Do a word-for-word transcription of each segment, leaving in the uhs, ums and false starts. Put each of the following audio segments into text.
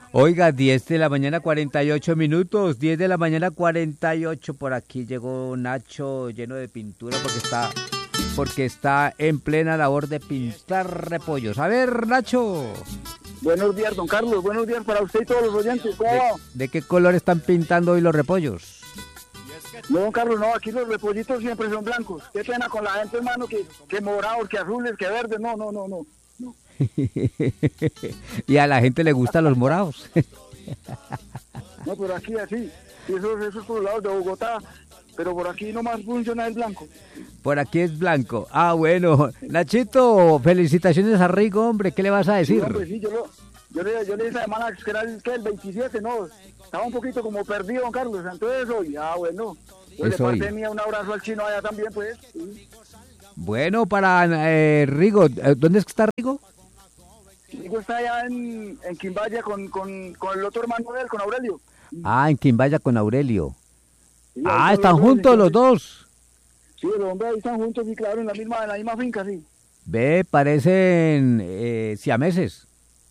Oiga, diez de la mañana, cuarenta y ocho minutos, diez de la mañana, cuarenta y ocho. Por aquí llegó Nacho lleno de pintura porque está, porque está en plena labor de pintar repollos. A ver, Nacho. Buenos días, don Carlos. Buenos días para usted y todos los oyentes. ¿Cómo ¿De, va? ¿De qué color están pintando hoy los repollos? No, don Carlos, no. Aquí los repollitos siempre son blancos. Qué pena con la gente, hermano, que, que morados, que azules, que verdes. No, no, no, no. no. Y a la gente le gustan los morados. No, pero aquí así. Y esos, esos por los lados de Bogotá. Pero por aquí nomás funciona el blanco. Por aquí es blanco. Ah, bueno. Nachito, felicitaciones a Rigo, hombre. ¿Qué le vas a decir? Sí, hombre, sí, yo, lo, yo, le, yo le dije esa semana que era el, que el veintisiete, no. Estaba un poquito como perdido, don Carlos. Entonces hoy, ah, bueno. Pues es de hoy. parte mía, un abrazo al chino allá también, pues. Sí. Bueno, para eh, Rigo. ¿Dónde es que está Rigo? Rigo está allá en, en Quimbaya con, con, con el otro hermano de él, con Aurelio. Ah, en Quimbaya con Aurelio. Sí, Ah, ahí están los dos, juntos los entonces, dos. Sí, los hombres ahí están juntos, sí, claro, en la misma, en la misma finca, sí. Ve, parecen eh, siameses.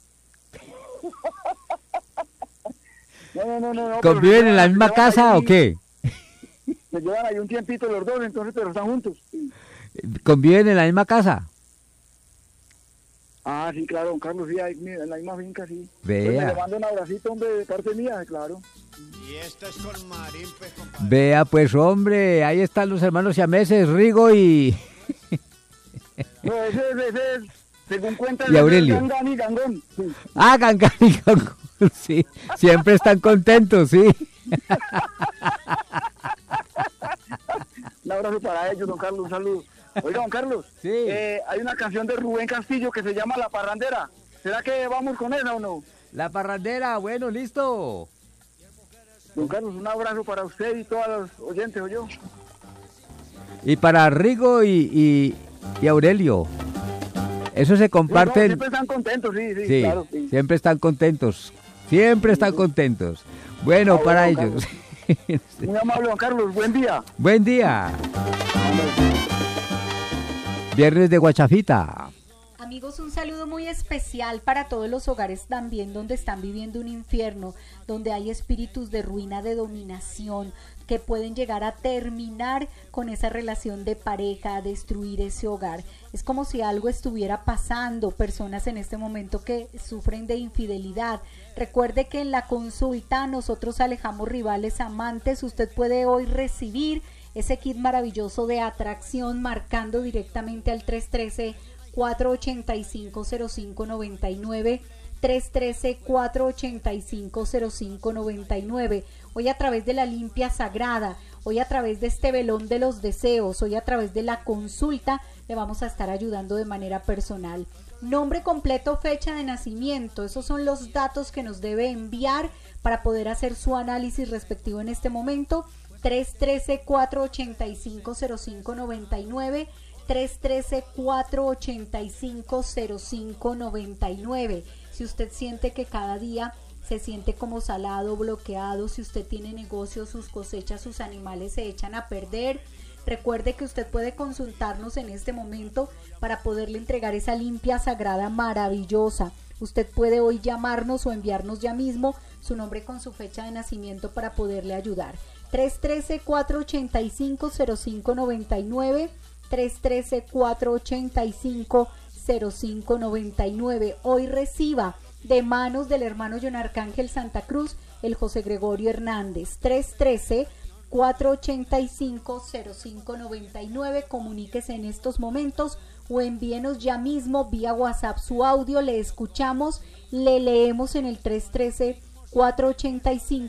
No, no, no, no. no, ¿Conviven pero en la se misma llevan casa ahí- o qué? Se llevan ahí un tiempito los dos, entonces, pero están juntos. Sí. ¿Conviven en la misma casa? Ah, sí, claro, don Carlos, sí, ahí, en la misma finca, sí. Vea. Pues me le mando un abracito, hombre, de parte mía, claro. Y esta es con Marín, pues, compadre. Vea, pues, hombre, ahí están los hermanos siameses, Rigo y... No, ese es, ese es, según cuenta, Y Aurelio. Gangán y Gangón. Sí. Ah, Gangán y Gangón, sí, siempre están contentos, sí. Un abrazo para ellos, don Carlos, un saludo. Oiga, don Carlos, Sí. eh, hay una canción de Rubén Castillo que se llama La Parrandera. ¿Será que vamos con esa o no? La parrandera, bueno, listo. Don Carlos, un abrazo para usted y todos los oyentes, ¿o yo? Y para Rigo y, y, y Aurelio. Eso se Sí, no, comparten. siempre están contentos, sí, sí, Sí, claro. Sí. siempre están contentos. Siempre están contentos. Bueno, Ah, bueno, para don ellos. Muy amable, don Carlos, buen día. Buen día. Viernes de Guachafita. Amigos, un saludo muy especial para todos los hogares también donde están viviendo un infierno, donde hay espíritus de ruina, de dominación, que pueden llegar a terminar con esa relación de pareja, a destruir ese hogar. Es como si algo estuviera pasando, personas en este momento que sufren de infidelidad. Recuerde que en la consulta nosotros alejamos rivales, amantes. Usted puede hoy recibir ese kit maravilloso de atracción marcando directamente al tres uno tres, cuatro ocho cinco, cero cinco nueve nueve, tres uno tres, cuatro ocho cinco, cero cinco nueve nueve. Hoy a través de la limpia sagrada, hoy a través de este velón de los deseos, hoy a través de la consulta, le vamos a estar ayudando de manera personal. Nombre completo, fecha de nacimiento, esos son los datos que nos debe enviar para poder hacer su análisis respectivo en este momento. tres uno tres, cuatro ocho cinco, cero cinco nueve nueve, tres uno tres, cuatro ocho cinco, cero cinco nueve nueve. Si usted siente que cada día se siente como salado, bloqueado, si usted tiene negocios, sus cosechas, sus animales se echan a perder, recuerde que usted puede consultarnos en este momento para poderle entregar esa limpia sagrada maravillosa. Usted puede hoy llamarnos o enviarnos ya mismo su nombre con su fecha de nacimiento para poderle ayudar. tres uno tres, cuatro ocho cinco, cero cinco nueve nueve, tres uno tres, cuatro ocho cinco, cero cinco nueve nueve. Hoy reciba de manos del hermano John Arcángel Santa Cruz el José Gregorio Hernández. tres uno tres, cuatro ocho cinco, cero cinco nueve nueve. Comuníquese en estos momentos o envíenos ya mismo vía WhatsApp su audio, le escuchamos, le leemos en el tres uno tres, cuatro ocho cinco